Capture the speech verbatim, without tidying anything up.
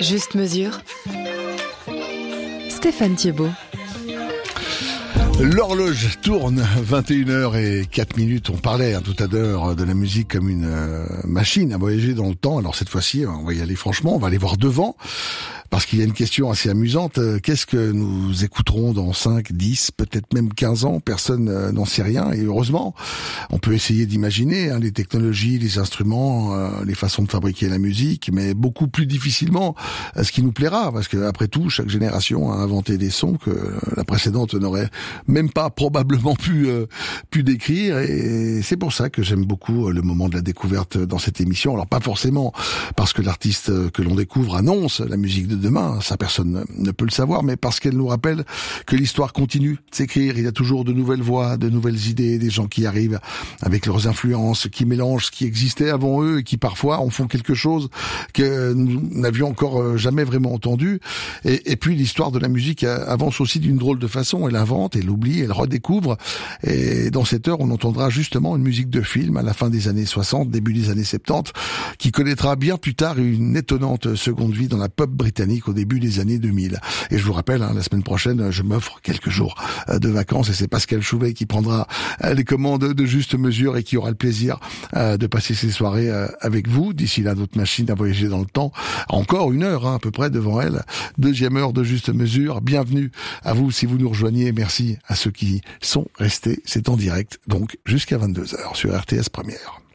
Juste mesure. Stéphane Thiebaud. L'horloge tourne, vingt et une heures et quatre minutes. On parlait hein, tout à l'heure de la musique comme une euh, machine à voyager dans le temps. Alors cette fois-ci, on va y aller franchement, on va aller voir devant. Parce qu'il y a une question assez amusante. Qu'est-ce que nous écouterons dans cinq, dix, peut-être même quinze ans? Personne euh, n'en sait rien. Et heureusement, on peut essayer d'imaginer hein, les technologies, les instruments, euh, les façons de fabriquer la musique, mais beaucoup plus difficilement euh, ce qui nous plaira. Parce que après tout, chaque génération a inventé des sons que euh, la précédente n'aurait même pas probablement pu, euh, pu décrire. Et c'est pour ça que j'aime beaucoup euh, le moment de la découverte dans cette émission. Alors pas forcément parce que l'artiste que l'on découvre annonce la musique de demain, ça personne ne peut le savoir, mais parce qu'elle nous rappelle que l'histoire continue de s'écrire. Il y a toujours de nouvelles voix, de nouvelles idées, des gens qui arrivent avec leurs influences, qui mélangent ce qui existait avant eux et qui parfois en font quelque chose que nous n'avions encore jamais vraiment entendu. Et, et puis l'histoire de la musique avance aussi d'une drôle de façon. Elle invente, elle oublie, elle redécouvre. Et dans cette heure, on entendra justement une musique de film à la fin des années soixante, début des années soixante-dix, qui connaîtra bien plus tard une étonnante seconde vie dans la pop britannique au début des années deux mille. Et je vous rappelle, hein, la semaine prochaine, je m'offre quelques jours de vacances et c'est Pascal Chouvet qui prendra les commandes de Juste Mesure et qui aura le plaisir de passer ces soirées avec vous. D'ici là, notre machine à voyager dans le temps. Encore une heure, hein, à peu près devant elle. Deuxième heure de Juste Mesure. Bienvenue à vous si vous nous rejoignez. Merci à ceux qui sont restés. C'est en direct, donc jusqu'à vingt-deux heures sur R T S Première.